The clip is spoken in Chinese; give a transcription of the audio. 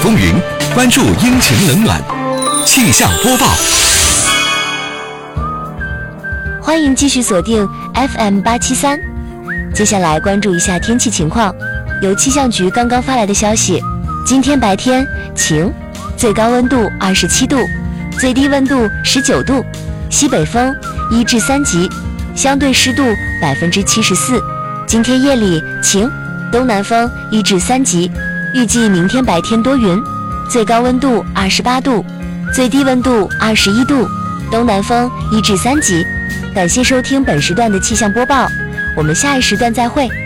风云，关注阴晴冷暖。气象播报。 欢迎继续锁定 FM873。接下来关注一下天气情况。由气象局刚刚发来的消息，今天白天晴，最高温度27度，最低温度19度，西北风1至3级，相对湿度74%。今天夜里晴，东南风1至3级，预计明天白天多云，最高温度28度，最低温度21度，东南风1至3级。感谢收听本时段的气象播报，我们下一时段再会。